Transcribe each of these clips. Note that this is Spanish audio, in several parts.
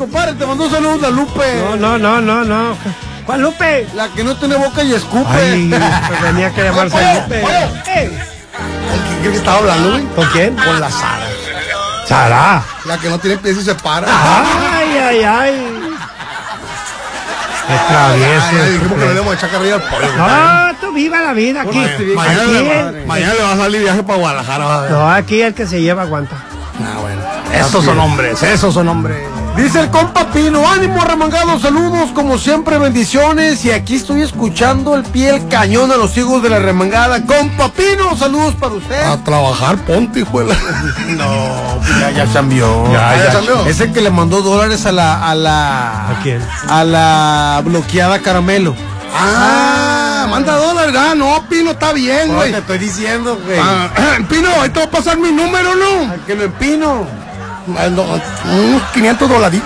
compadre, te mandó saludos la Lupe. No. ¿Cuál Lupe? La que no tiene boca y escupe. Ay, pues tenía que llamarse Lupe. ¿Con quién crees que estaba hablando, güey? ¿Con quién? Con la Sara. Sara. La que no tiene pies y se para. Ay. Qué travieso. Dijimos que le debemos echar carrilla al pollo. No, tú viva la vida aquí. Mañana le va a salir viaje para Guadalajara. No, aquí el que se lleva aguanta. Bueno. Esos son hombres. Dice el compa Pino, ánimo remangado, saludos, como siempre, bendiciones. Y aquí estoy escuchando el pie del cañón a los hijos de la remangada. Compa Pino, saludos para usted. A trabajar, ponte, hijuela. No, ya cambió. Ya cambió. Es el que le mandó dólares ¿A quién? A la bloqueada Caramelo. Manda dólares. No, Pino, está bien, güey. Te estoy diciendo, güey. Pino, ahí te va a pasar mi número, ¿no? ¿A que lo empino? Unos $500.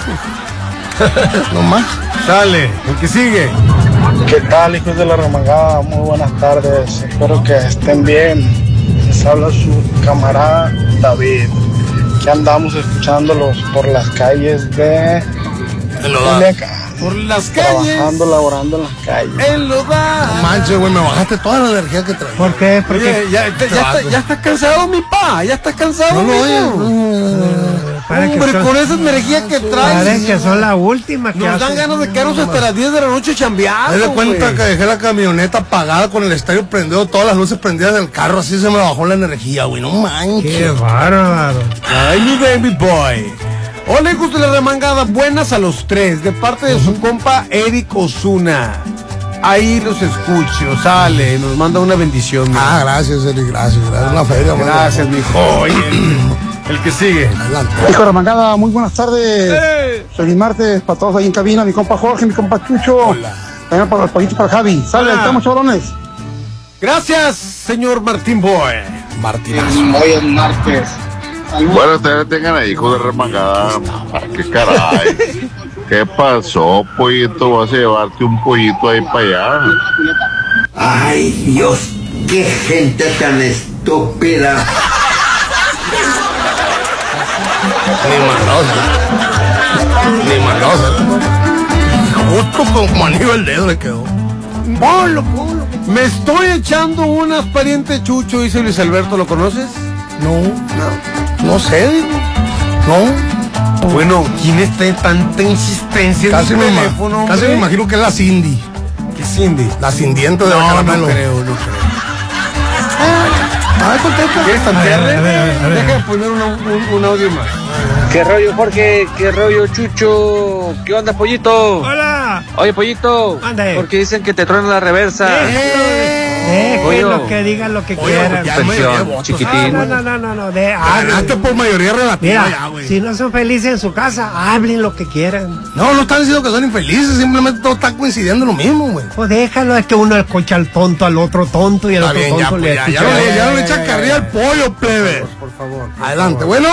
No más. Sale, el que sigue. ¿Qué tal, hijos de la remangada? Muy buenas tardes. Espero que estén bien. Les habla su camarada David. Que andamos escuchándolos por las calles de Culiacán. Por las calles. Trabajando, laborando en las calles. En Loda. No manches, güey, me bajaste toda la energía que traía. ¿Por qué? Oye, ya estás cansado, mi pa. Ya estás cansado, Hombre, con esa energía que traes. Parece que son la última que nos dan ganas de quedarnos hasta las 10 de la noche chambeando. Me di cuenta que dejé la camioneta apagada con el estéreo prendido, todas las luces prendidas del carro, así se me bajó la energía, güey. No manches. Qué bárbaro. Ay, mi baby boy. Hola, hijos de la remangada, buenas a los tres, de parte de su compa Eric Osuna. Ahí los escucho, sale, nos manda una bendición. Gracias, Eric, gracias. Una feria, gracias, mijo. El que sigue. Adelante. Hijo de la remangada, muy buenas tardes. Feliz martes para todos ahí en cabina, mi compa Jorge, mi compa Chucho. Hola. También para los pollitos para Javi. Sale, estamos chavalones. Gracias, señor Martín Boy. Martinazo. Hoy es martes. Bueno, ustedes tengan ahí, hijo de remangada. ¿Qué caray? ¿Qué pasó, pollito? ¿Vas a llevarte un pollito ahí para allá? Ay, Dios, qué gente tan estúpida. Ni malosa. Justo como anillo el dedo le quedó. Ponlo. Me estoy echando unas pariente Chucho, dice Luis Alberto, ¿lo conoces? No sé, digo. No. Bueno, ¿quién está en tanta insistencia Casi en me el teléfono, casi me imagino que es la Cindy. ¿Qué Cindy? La cindiente de No Caramelo. creo. Contesta. ¿Quieres tantearle? Deja de poner un audio más. ¿Qué rollo, Jorge? ¿Qué rollo, Chucho? ¿Qué onda, pollito? Hola. Oye, pollito. Ande. Porque dicen que te truenan la reversa. Déjenlo que digan lo que quieran. Pensión, chiquitín. No. Ganaste por mayoría relativa. Mira, ya, güey. si no son felices en su casa, hablen lo que quieran. No están diciendo que son infelices, simplemente todo está coincidiendo lo mismo, güey. Pues déjalo, es que uno escucha al tonto, al otro tonto y al Está otro bien, tonto ya, le ya escucha. no le echa carrilla al pollo, plebe. Por favor. Adelante, bueno.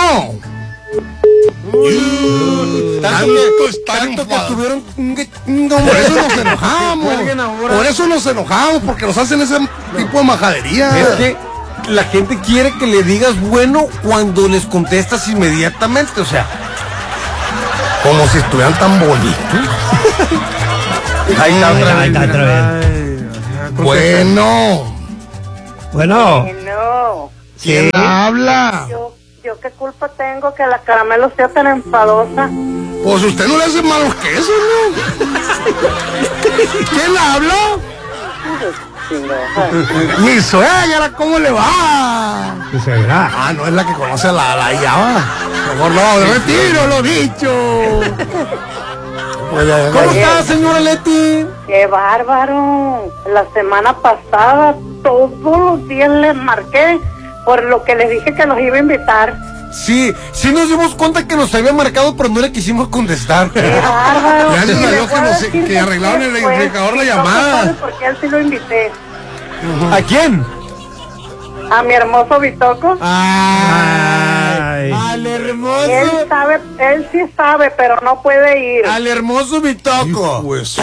Tanto que estuvieron. Por eso nos enojamos. Por eso nos enojamos, porque nos hacen ese tipo de majadería. Es que la gente quiere que le digas bueno cuando les contestas inmediatamente, o sea. Como si estuvieran tan bonitos. Ahí está otra vez. Bueno. Bueno. ¿Quién habla? Yo qué culpa tengo que la Caramelo sea tan enfadosa. Pues usted no le hace malos quesos, ¿no? ¿Quién habla? Mi suegra, ¿cómo le va? ¿Qué será? No es la que conoce a la llama. Mejor no, retiro lo dicho. ¿Cómo está, señora Leti? Qué bárbaro. La semana pasada todos los días les marqué por lo que les dije que los iba a invitar. Sí nos dimos cuenta que nos había marcado, pero no le quisimos contestar. Qué bárbaro. Gracias a Dios que arreglaron el identificador la llamada. No, porque él sí lo invité. ¿A quién? A mi hermoso Bitoco. Al hermoso. Él sí sabe, pero no puede ir. Al hermoso Bitoco. Pues.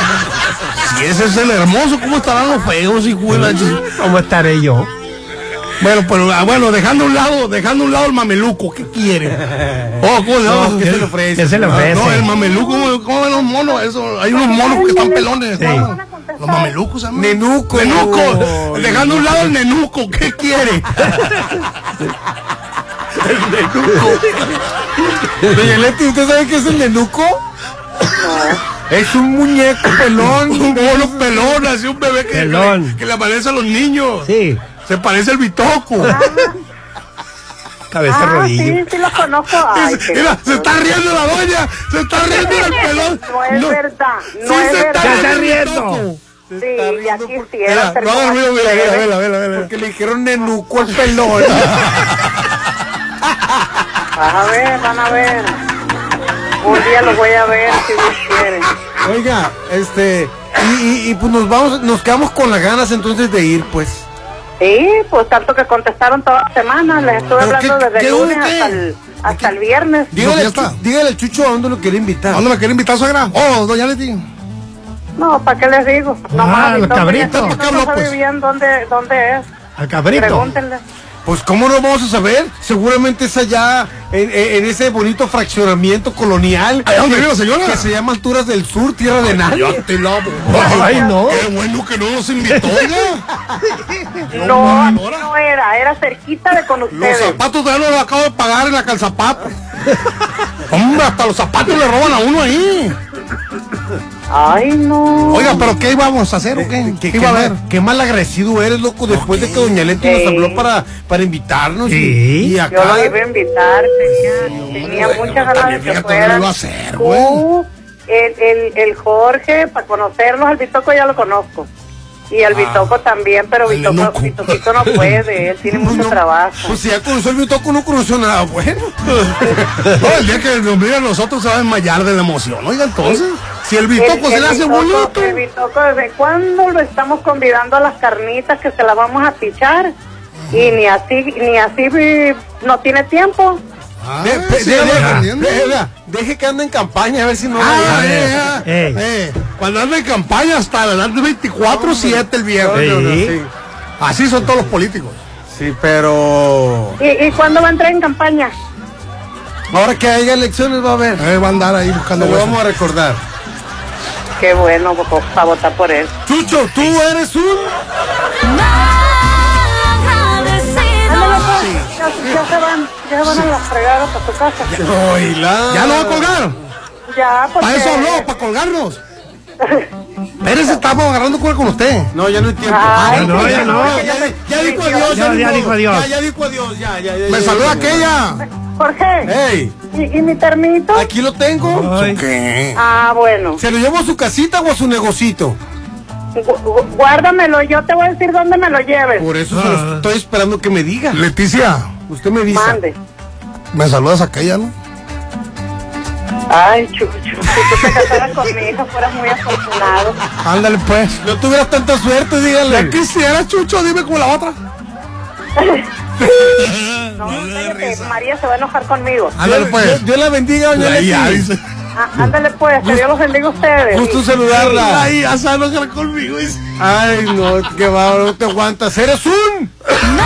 Si ese es el hermoso, ¿cómo estarán los feos, hijuela? ¿Cómo estaré yo? Bueno, pero bueno, dejando a un lado el mameluco, ¿qué quiere? Oh, no, ¿qué se le ofrece? ¿Qué se le ofrece? No, el mameluco, ¿cómo ven los monos? Eso, hay unos monos que están pelones. Sí. ¿No? Los mamelucos, amigo. Nenuco. Dejando a un lado el nenuco, ¿qué quiere? El nenuco. Doña Leti, ¿usted sabe qué es el nenuco? No. Es un muñeco pelón. Un mono pelón, así un bebé que le aparece a los niños. Sí. Se parece al Bitoco. Cabeza rodillo. Sí lo conozco. Ay, Mira, se está riendo la doña. Se está riendo del pelón. No es verdad. No Sí, es se está verdad. está riendo. riendo. Sí, ya quisiera. Mira, no hagas ruido, vela. Porque le dijeron nenuco al pelón. Van a ver. Un día lo voy a ver si Dios quiere. Oiga, y pues nos quedamos con las ganas entonces de ir, pues. Sí, pues tanto que contestaron toda la semana. Les estuve hablando desde el lunes hasta el viernes. Dígale al Chucho a dónde lo quiere invitar. ¿A dónde me quiere invitar, suegra? Oh, doña Leti. No, ¿para qué les digo? Los cabritos. No sabe bien dónde es. Al cabrito. Pregúntenle. Pues cómo no vamos a saber, seguramente es allá en ese bonito fraccionamiento colonial. ¿A dónde vive la señora? Que se llama Alturas del Sur, Tierra de Nadie. Ya te la Ay, no. Qué bueno que no nos invitó, oiga. No era cerquita de con Los ustedes. zapatos ya los acabo de pagar en la calzapapa. Hombre, hasta los zapatos le roban a uno ahí. Ay, no. Oiga, ¿pero qué íbamos a hacer o qué? ¿Qué iba a haber? Qué mal agradecido eres, loco, después de que doña Leti nos habló para invitarnos. Sí. Y Yo acá. lo iba a invitar, tenía muchas ganas de que Fíjate, fueran. no lo iba a hacer, güey. Tú, el Jorge, para conocerlos, al Bitoco ya lo conozco. Y al Bitoco también, pero Bitoquito no puede, él tiene mucho trabajo. Pues si ya conoció el Bitoco, no conoció nada bueno. No, el día que nos miren nosotros se va a desmayar de la emoción. Oiga, entonces, si el Bitoco se le hace bonito. El Bitoco, ¿desde cuándo lo estamos convidando a las carnitas que se las vamos a pichar? Y ni así no tiene tiempo. Deje que ande en campaña, a ver si no. Cuando anda en campaña hasta la edad de 24/7 el viernes. Sí. Así son todos los políticos. Sí, pero ¿Y cuándo va a entrar en campaña? ahora que haya elecciones va a haber. Va a andar ahí buscando Lo huesos. vamos a recordar. Qué bueno, para votar por él. Chucho, tú eres un... Ya se van a la fregada para tu casa. Oila. ¿Ya no va a colgar? Ya, porque... Para eso habló, para colgarnos. Pérez, estamos agarrando cuerda con usted. No, ya no hay tiempo. Ay, no, ya no. Ya dijo adiós. Ya dijo adiós. Ya dijo adiós. Ya. Me saluda aquella. Jorge, Hey, ¿y mi termito? aquí lo tengo. Ay. ¿Qué? Ah, bueno. ¿Se lo llevo a su casita o a su negocito? Guárdamelo, yo te voy a decir dónde me lo lleves. Por eso se lo estoy esperando que me diga. Leticia, Usted me dice. Mande. me saludas aquella, ¿no? Ay, Chucho, si tú te casaras con mi hija fueras muy afortunado. Ándale, pues. No tuvieras tanta suerte, dígale. Ya quisiera, Chucho, dime como la otra. No, cállate, María se va a enojar conmigo. Ándale, pues. Dios la bendiga, doña Ahí ya Leti. dice. Ándale pues, que Dios los bendiga a ustedes. Gusto saludarla. Ahí ya se va a enojar conmigo, dice. Ay, no, qué bárbaro, no te aguantas. Eres un...